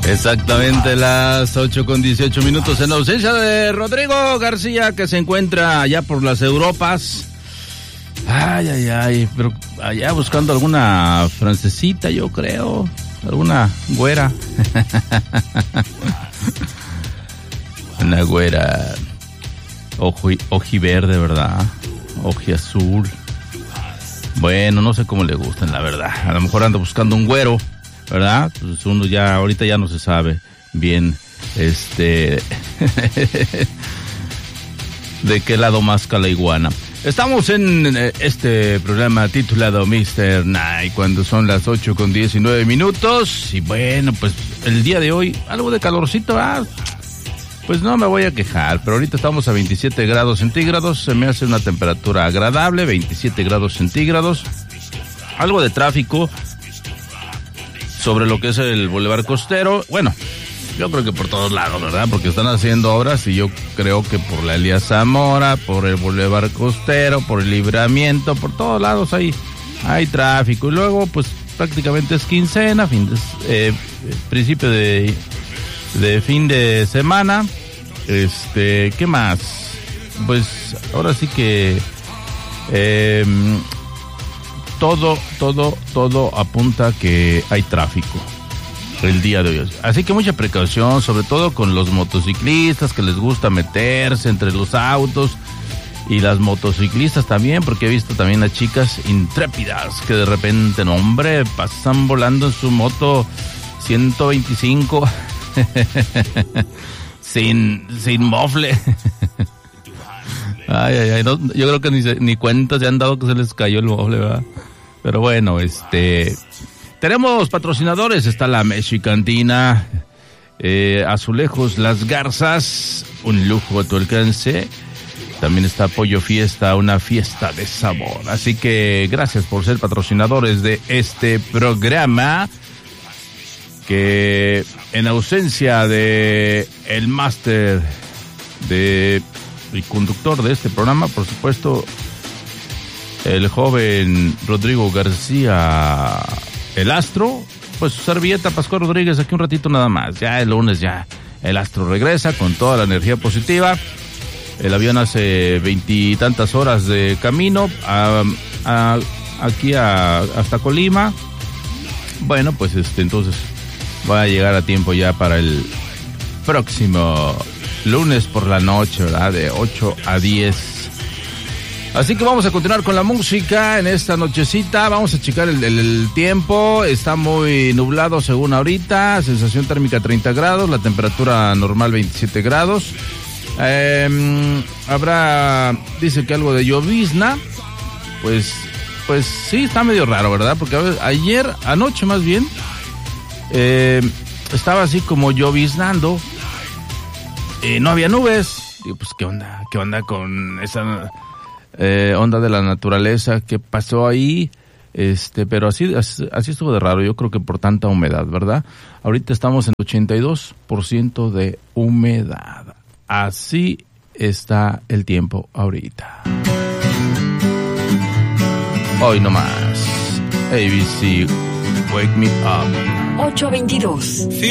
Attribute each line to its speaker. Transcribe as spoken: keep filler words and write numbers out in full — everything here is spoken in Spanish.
Speaker 1: Exactamente las ocho con dieciocho minutos en ausencia de Rodrigo García, que se encuentra allá por las Europas. Ay, ay, ay, pero allá buscando alguna francesita, yo creo, alguna güera. Una güera ojo, ojiverde, ¿verdad? Ojiazul. Bueno, no sé cómo le gustan, la verdad. A lo mejor anda buscando un güero, ¿verdad? Pues uno ya, ahorita ya no se sabe bien, este, de qué lado masca la iguana. Estamos en este programa titulado mister Night, cuando son las ocho con diecinueve minutos. Y bueno, pues el día de hoy, algo de calorcito, ¿ah? Pues no me voy a quejar, pero ahorita estamos a veintisiete grados centígrados, se me hace una temperatura agradable, veintisiete grados centígrados. Algo de tráfico sobre lo que es el Boulevard Costero. Bueno, yo creo que por todos lados, ¿verdad? Porque están haciendo obras y yo creo que por la Elías Zamora, por el Boulevard Costero, por el Libramiento, por todos lados hay, hay tráfico. Y luego, pues prácticamente es quincena, fin de, eh, principio de, de fin de semana. Este, ¿qué más? Pues ahora sí que eh, todo, todo, todo apunta que hay tráfico el día de hoy. Así que mucha precaución, sobre todo con los motociclistas que les gusta meterse entre los autos, y las motociclistas también, porque he visto también a chicas intrépidas que de repente, no hombre, pasan volando en su moto ciento veinticinco sin, sin mofle. Ay, ay, ay, no, yo creo que ni, se, ni cuenta se han dado que se les cayó el mofle, ¿verdad? Pero bueno, este... tenemos patrocinadores, está la Mexicantina, eh, Azulejos Las Garzas, un lujo a tu alcance. También está Pollo Fiesta, una fiesta de sabor. Así que gracias por ser patrocinadores de este programa, que en ausencia de el máster de y conductor de este programa, por supuesto, el joven Rodrigo García, el astro, pues su servilleta Pascual Rodríguez, aquí un ratito nada más. Ya el lunes ya el astro regresa con toda la energía positiva. El avión hace veintitantas horas de camino a, a, aquí a, hasta Colima. Bueno, pues este entonces va a llegar a tiempo ya para el próximo lunes por la noche, ¿verdad? De ocho a diez. Así que vamos a continuar con la música en esta nochecita. Vamos a checar el, el, el tiempo. Está muy nublado según ahorita. Sensación térmica treinta grados. La temperatura normal veintisiete grados. Eh, habrá, dice que algo de llovizna. Pues, pues sí, está medio raro, ¿verdad? Porque a ver, ayer, anoche más bien, eh, estaba así como lloviznando. Eh, no había nubes. Digo, pues qué onda, qué onda con esa... Eh, onda de la naturaleza, ¿qué pasó ahí? Este, pero así, así, así estuvo de raro, yo creo que por tanta humedad, ¿verdad? Ahorita estamos en ochenta y dos por ciento de humedad. Así está el tiempo ahorita. Hoy nomás, A B C, Wake Me Up.
Speaker 2: ocho veintidós.